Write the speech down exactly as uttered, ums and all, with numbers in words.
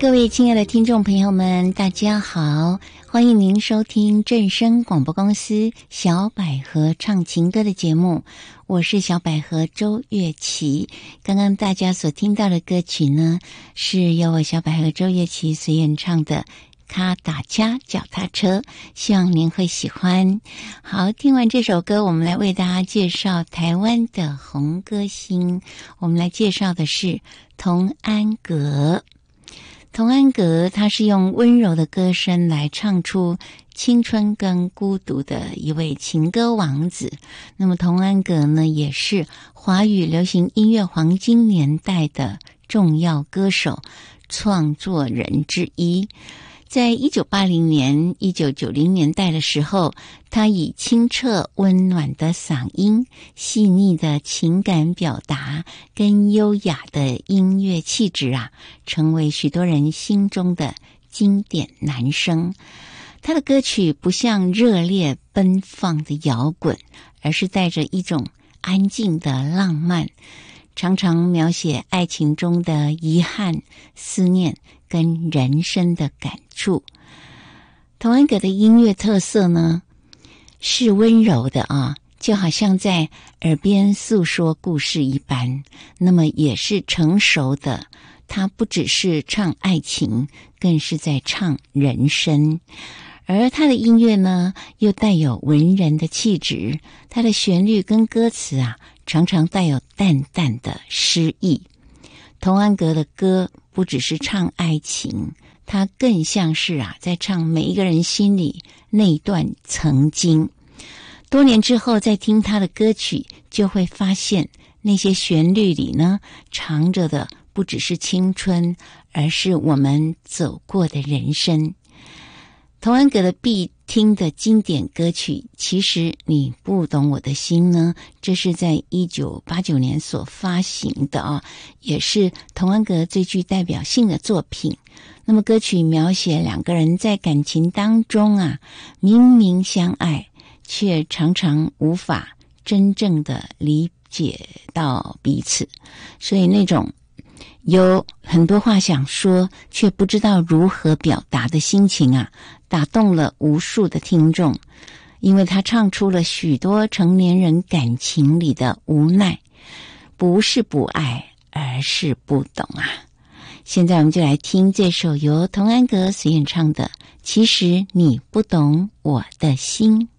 各位亲爱的听众朋友们，大家好，欢迎您收听正声广播公司小百合唱情歌的节目，我是小百合周月琪。刚刚大家所听到的歌曲呢，是由我小百合周月琪所演唱的卡达加脚踏车，希望您会喜欢。好，听完这首歌，我们来为大家介绍台湾的红歌星。我们来介绍的是童安格。童安格他是用温柔的歌声来唱出青春跟孤独的一位情歌王子。那么童安格呢，也是华语流行音乐黄金年代的重要歌手、创作人之一。在一九八零年、一九九零年代的时候，他以清澈温暖的嗓音、细腻的情感表达跟优雅的音乐气质啊，成为许多人心中的经典男声。他的歌曲不像热烈奔放的摇滚，而是带着一种安静的浪漫，常常描写爱情中的遗憾、思念跟人生的感触。童安格的音乐特色呢，是温柔的啊，就好像在耳边诉说故事一般。那么也是成熟的，他不只是唱爱情，更是在唱人生。而他的音乐呢，又带有文人的气质，他的旋律跟歌词啊，常常带有淡淡的诗意。童安格的歌不只是唱爱情，他更像是啊，在唱每一个人心里那一段曾经。多年之后再听他的歌曲，就会发现那些旋律里呢，藏着的不只是青春，而是我们走过的人生。童安格的必听的经典歌曲，其实你不懂我的心呢，这是在一九八九年所发行的啊，也是童安格最具代表性的作品。那么歌曲描写两个人在感情当中啊，明明相爱，却常常无法真正的理解到彼此，所以那种有很多话想说却不知道如何表达的心情啊，打动了无数的听众。因为他唱出了许多成年人感情里的无奈，不是不爱，而是不懂啊。现在我们就来听这首由童安格所演唱的《其实你不懂我的心》。